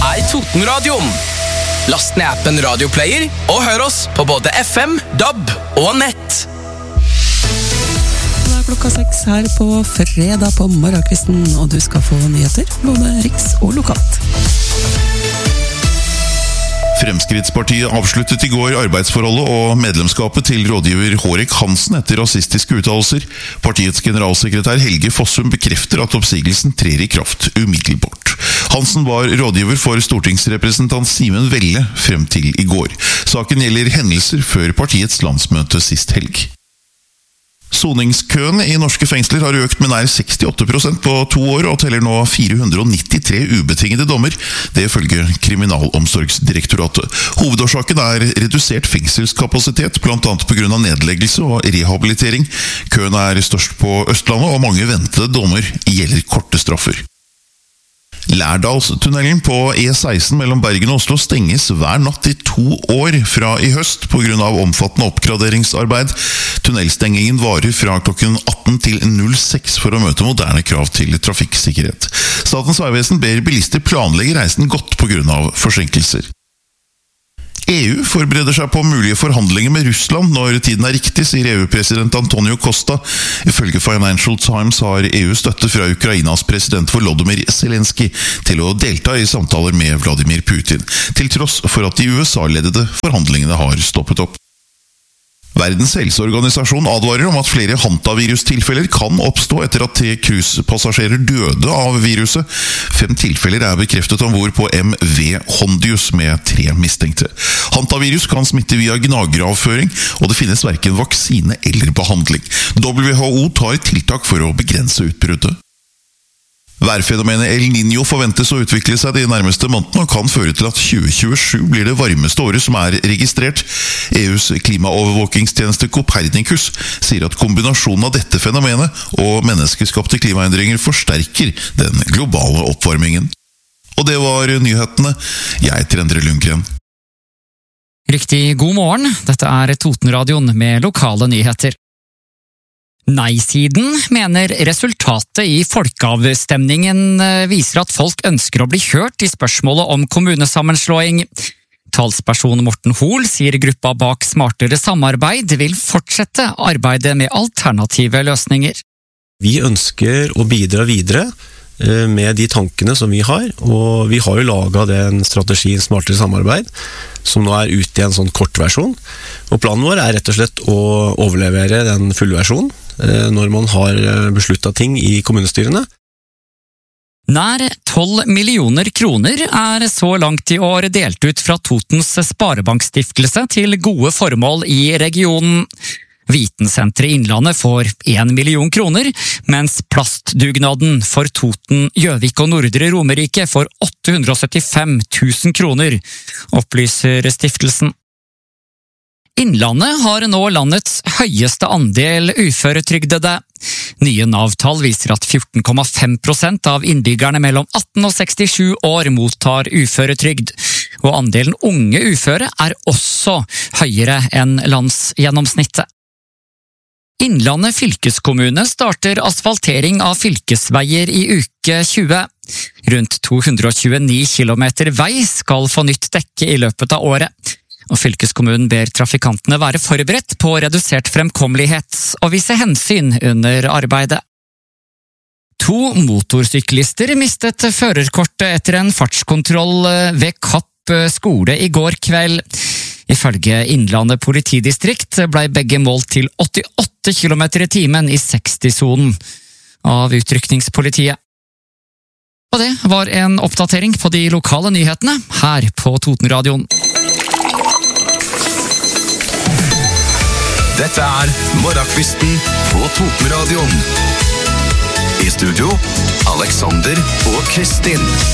Totenradioen. Last ned appen Radioplayer og hør oss på både FM, DAB og nett. Det klokka 6 her på fredag på morgenkvisten, og du skal få nyheter, både riks og lokalt. Fremskrittspartiet avsluttet i går arbeidsforholdet og medlemskapet til rådgiver Hårek Hansen etter rasistiske uttalelser. Partiets generalsekretær Helge Fossum bekrefter at oppsigelsen trer i kraft umiddelbart. Hansen var rådgiver for stortingsrepresentant Simen Velle frem til i går. Saken gjelder hendelser før partiets landsmøte sist helg. Soningskøen i norske fengsler har økt med nær 68% på 2 år og teller nå 493 ubetingede dommer. Det følger Kriminalomsorgsdirektoratet. Hovedårsaken er redusert fengselskapasitet, blant annet på grunn av nedleggelse og rehabilitering. Køen er størst på Østlandet, og mange ventede dommer gjelder korte straffer. Lærdalstunnelen på E16 mellom Bergen og Oslo stenges hver natt i 2 år fra i høst på grunn av omfattende oppgraderingsarbeid. Tunnelstengingen varer fra klokken 18 til 06 for å møte moderne krav til trafikksikkerhet. Statens vegvesen ber bilister planlegge reisen godt på grunn av forsinkelser. EU forbereder seg på mulige forhandlinger med Russland når tiden er riktig, sier EU-president Antonio Costa. Ifølge Financial Times har EU støtte fra Ukrainas president Volodymyr Zelensky til å delta i samtaler med Vladimir Putin, til tross for at de USA-ledede forhandlingene har stoppet opp. Verdens helseorganisasjon advarer om at flere hantavirustilfeller kan oppstå etter at 3 cruisepassasjerer døde av viruset. 5 tilfeller er bekreftet ombord på MV Hondius med 3 mistenkte. Hantavirus kan smitte via gnageravføring, og det finnes hverken vaksine eller behandling. WHO tar tiltak for å begrense utbruddet. Værfenomenet El Niño forventes å utvikle seg de nærmeste månedene og kan føre til at 2027 blir det varmeste året som er registrert. EUs klimaovervåkingstjeneste Copernicus sier at kombinasjonen av dette fenomenet og menneskeskapte klimaendringer forsterker den globale oppvarmingen. Og det var nyhetene. Jeg heter Endre Lundgren. Riktig god morgen, dette er Totenradioen med lokale nyheter. Nei-siden mener resultatet i folkeavstemningen viser at folk ønsker å bli hørt i spørsmålet om kommunesammenslåing. Talsperson Morten Hoel sier gruppa bak Smartere samarbeid vil fortsette arbeidet med alternative løsninger. Vi ønsker å bidra videre med de tankene som vi har, og vi har jo laget den strategien Smartere samarbeid, som nå er ute i en sånn kortversjon. Og planen vår er rett og slett å overlevere den fullversjonen når man har besluttet ting i kommunestyrene. Nær 12 millioner kroner er så langt i år delt ut fra Totens Sparebankstiftelse til gode formål i regionen. Vitensenteret Innlandet får 1 million kroner, mens plastdugnaden for Toten, Gjøvik og Nordre Romerike får 875 000 kroner, opplyser stiftelsen. Innlandet har nå landets høyeste andel uføretrygdede. Nye Nav-tall viser at 14,5% av innbyggerne mellom 18 og 67 år mottar uføretrygd, og andelen unge uføre er også høyere enn landsgjennomsnittet. Innlandet fylkeskommune starter asfaltering av fylkesveier i uke 20. Rundt 229 kilometer vei skal få nytt dekke i løpet av året. Og fylkeskommunen ber trafikantene være forberedt på redusert fremkommelighet og vise hensyn under arbeidet. 2 motorsyklister mistet førerkortet etter en fartskontroll ved Kapp skole i går kveld. Ifølge Innlandet politidistrikt ble begge målt til 88 km i timen i 60-sonen av utrykningspolitiet. Og det var en oppdatering på de lokale nyhetene her på Totenradioen. Dette er morgenkvisten på Totenradioen. I studio, Alexander og Kristin.